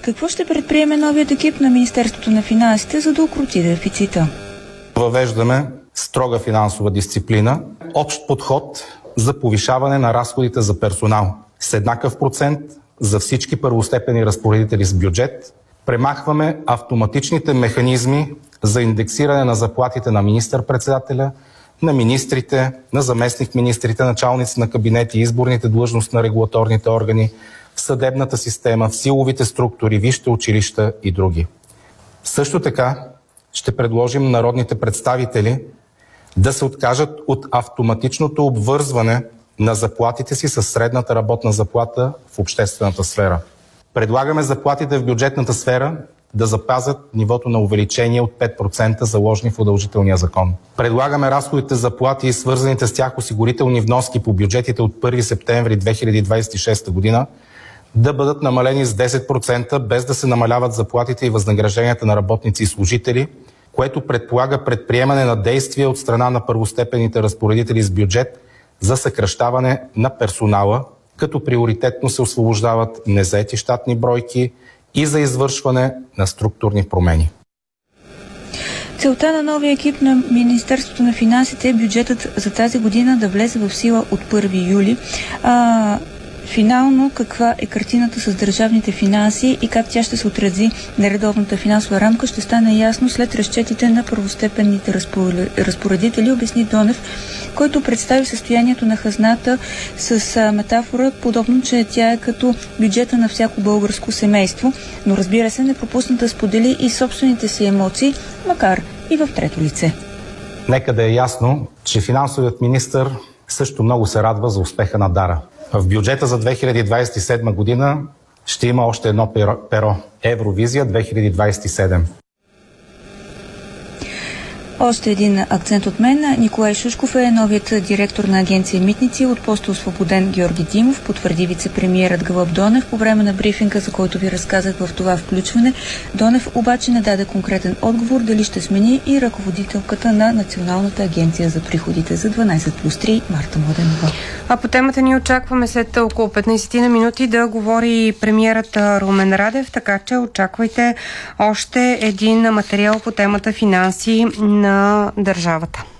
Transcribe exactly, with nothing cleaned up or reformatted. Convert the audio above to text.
Какво ще предприеме новият екип на Министерството на финансите, за да укроти дефицита? Въвеждаме строга финансова дисциплина, общ подход за повишаване на разходите за персонал с еднакъв процент за всички първостепенни разпоредители с бюджет. Премахваме автоматичните механизми за индексиране на заплатите на министър-председателя, на министрите, на заместник-министрите, началници на кабинети, изборните длъжности на регулаторните органи, в съдебната система, в силовите структури, висшите училища и други. Също така ще предложим народните представители да се откажат от автоматичното обвързване на заплатите си с средната работна заплата в обществената сфера. Предлагаме заплатите в бюджетната сфера да запазят нивото на увеличение от пет процента, заложени в удължителния закон. Предлагаме разходите за заплати и свързаните с тях осигурителни вноски по бюджетите от първи септември две хиляди двадесет и шеста година да бъдат намалени с десет процента, без да се намаляват заплатите и възнагражденията на работници и служители, което предполага предприемане на действия от страна на първостепенните разпоредители с бюджет за съкращаване на персонала, като приоритетно се освобождават незаети щатни бройки и за извършване на структурни промени. Целта на новия екип на Министерството на финансите е бюджетът за тази година да влезе в сила от първи юли. А, финално каква е картината с държавните финанси и как тя ще се отрази на редовната финансова рамка, ще стане ясно след разчетите на първостепенните разпоредители, обясни Донев, който представи състоянието на хазната с а, метафора, подобно, че тя е като бюджета на всяко българско семейство, но разбира се, не пропусна да сподели и собствените си емоции, макар и в трето лице. Нека да е ясно, че финансовият министър също много се радва за успеха на Дара. В бюджета за две хиляди двадесет и седма година ще има още едно перо, перо – Евровизия две хиляди двадесет и седем. Още един акцент от мен. Николай Шушков е новият директор на агенция Митници. От поста освободен Георги Димов, потвърди вице-премиерът Гълъб Донев по време на брифинга, за който ви разказах в това включване. Донев обаче не даде конкретен отговор дали ще смени и ръководителката на Националната агенция за приходите. За дванадесет плюс три Марта Младенова. А по темата ни очакваме след около петнадесет на минути да говори премиерът Румен Радев, така че очаквайте още един материал по темата финанси на държавата.